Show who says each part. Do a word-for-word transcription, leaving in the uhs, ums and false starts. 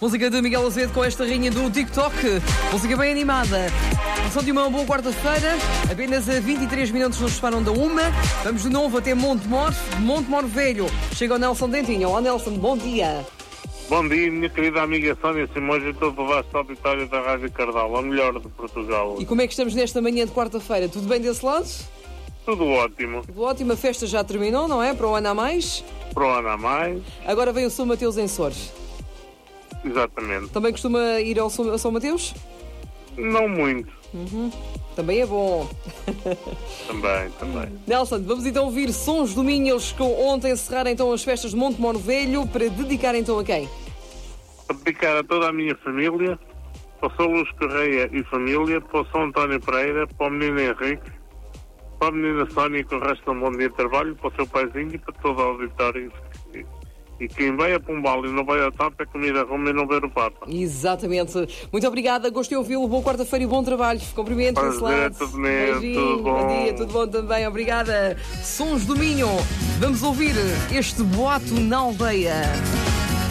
Speaker 1: Música de Miguel Azevedo com esta rainha do TikTok. Música bem animada. São de uma boa quarta-feira. Apenas a vinte e três minutos nos separam da uma. Vamos de novo até Montemor. Montemor Velho. Chega o Nelson Dentinho. Olá, Nelson. Bom dia.
Speaker 2: Bom dia, minha querida amiga Sónia Simões e todo o vasto auditório da Rádio Cardal, a melhor de Portugal.
Speaker 1: E como é que estamos nesta manhã de quarta-feira? Tudo bem desse lado?
Speaker 2: Tudo ótimo.
Speaker 1: Tudo ótimo. A festa já terminou, não é? Para o ano a mais.
Speaker 2: Para o ano a mais.
Speaker 1: Agora vem o São Mateus em Sores.
Speaker 2: Exatamente.
Speaker 1: Também costuma ir ao São, ao São Mateus?
Speaker 2: Não muito.
Speaker 1: Uhum. Também é bom.
Speaker 2: Também, também.
Speaker 1: Nelson, vamos então ouvir Sons do Minho. Eles que ontem encerraram então as festas de Montemor Velho para dedicar então a quem?
Speaker 2: Para dedicar a toda a minha família, para o São Luz Correia e família, para o São António Pereira, para o menino Henrique, para a menina Sónia que o resto de um bom dia de trabalho, para o seu paizinho e para todo o auditório. E, e quem vai a Pombal e não vai a Tapa é comida a Roma e não ver o Papa.
Speaker 1: Exatamente. Muito obrigada, gostei de ouvi-lo. Boa quarta-feira e bom trabalho. Cumprimento desse lado.
Speaker 2: Tudo mesmo, tudo bom.
Speaker 1: Bom dia, tudo bom também. Obrigada. Sons do Minho. Vamos ouvir este boato na aldeia.